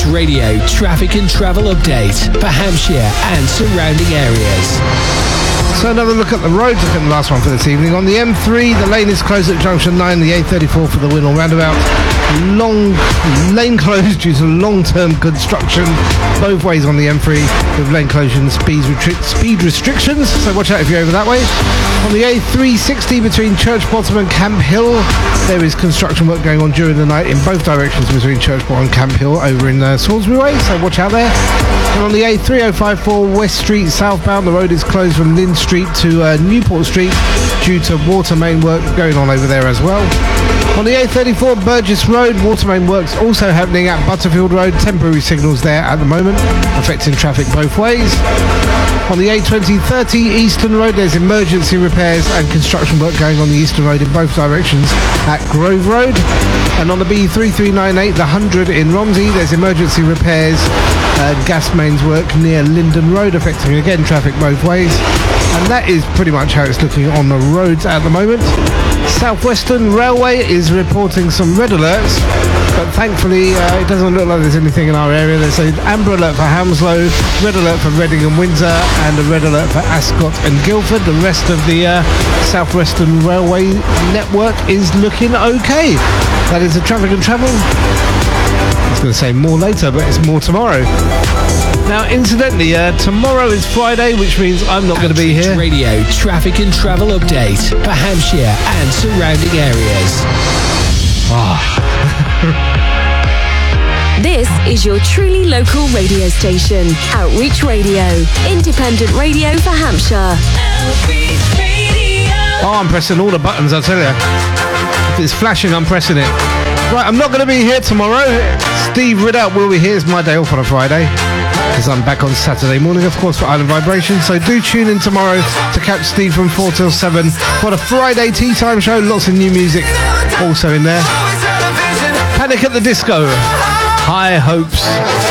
Radio traffic and travel update for Hampshire and surrounding areas. So another look at the roads, look at the last one for this evening. On the M3, the lane is closed at junction 9, the A34 for the Winnell roundabout. Long lane closed due to long-term construction both ways on the M3 with lane closure and speed restrictions, so watch out if you're over that way. On the A360 between Church Bottom and Camp Hill, there is construction work going on during the night in both directions between Church Bottom and Camp Hill over in Salisbury Way, so watch out there. And on the A3054 West Street southbound, the road is closed from Lynn Street to Newport Street due to water main work going on over there as well. On the A34 Burgess Road, water main works also happening at Butterfield Road. Temporary signals there at the moment, affecting traffic both ways. On the A2030 Eastern Road, there's emergency repairs and construction work going on the Eastern Road in both directions at Grove Road. And on the B3398, the 100 in Romsey, there's emergency repairs and gas mains work near Linden Road, affecting again traffic both ways. And that is pretty much how it's looking on the roads at the moment. South Western Railway is reporting some red alerts, but thankfully it doesn't look like there's anything in our area. There's an amber alert for Hounslow, red alert for Reading and Windsor, and a red alert for Ascot and Guildford. The rest of the South Western Railway network is looking okay. That is the traffic and travel. I was going to say more later, but it's more tomorrow. Now, incidentally, tomorrow is Friday, which means I'm not going to be here. Radio traffic and travel update for Hampshire and surrounding areas. This is your truly local radio station, Outreach Radio, independent radio for Hampshire. Outreach Radio. Oh, I'm pressing all the buttons, I tell you. If it's flashing, I'm pressing it. Right, I'm not going to be here tomorrow. Steve Ridout will be here. It's my day off on a Friday, because I'm back on Saturday morning, of course, for Island Vibration. So do tune in tomorrow to catch Steve from 4 till 7 for the Friday Tea Time Show. Lots of new music also in there. Panic at the Disco. High Hopes.